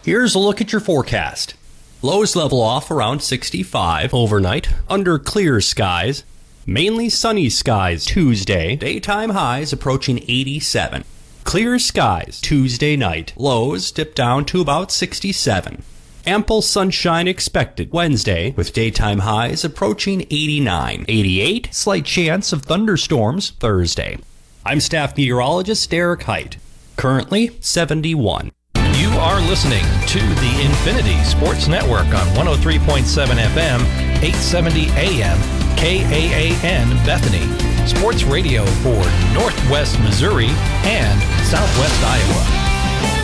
Here's a look at your forecast. Lows level off around 65 overnight, under clear skies. Mainly sunny skies Tuesday, daytime highs approaching 87. Clear skies Tuesday night, lows dip down to about 67. Ample sunshine expected Wednesday, with daytime highs approaching 89. 88, slight chance of thunderstorms Thursday. I'm staff meteorologist Derek Height. Currently 71. You are listening to the Infinity Sports Network on 103.7 FM, 870 AM, KAAN Bethany. Sports radio for Northwest Missouri and Southwest Iowa.